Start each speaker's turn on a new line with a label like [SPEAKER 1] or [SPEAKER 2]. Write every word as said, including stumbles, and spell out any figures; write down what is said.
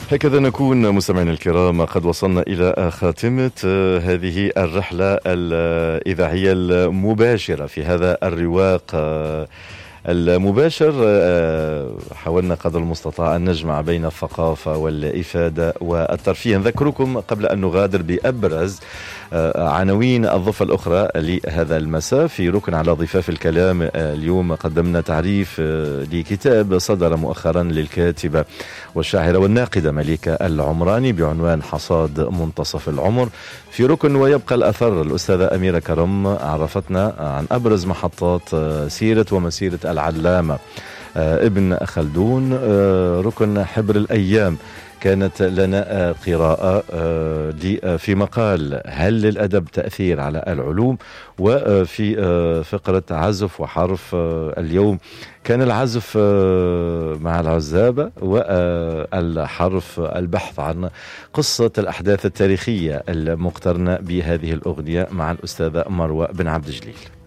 [SPEAKER 1] هكذا نكون مستمعينا الكرام قد وصلنا إلى خاتمة هذه الرحلة الإذاعية المباشرة في هذا الرواق المباشر. حاولنا قدر المستطاع أن نجمع بين الثقافة والإفادة والترفيه. نذكركم قبل أن نغادر بأبرز عناوين الضفة الأخرى لهذا المساء في ركن على ضفاف الكلام. اليوم قدمنا تعريف لكتاب صدر مؤخرا للكاتبة والشاعرة والناقدة مليكة العمراني بعنوان حصاد منتصف العمر. في ركن ويبقى الأثر الأستاذة أميرة كرم عرفتنا عن أبرز محطات سيرة ومسيرة العلامة ابن خلدون. ركن حبر الأيام كانت لنا قراءة في مقال هل للأدب تأثير على العلوم، وفي فقرة عزف وحرف اليوم كان العزف مع العزابة والحرف البحث عن قصة الأحداث التاريخية المقترنة بهذه الأغنية مع الأستاذة مروة بن عبد الجليل.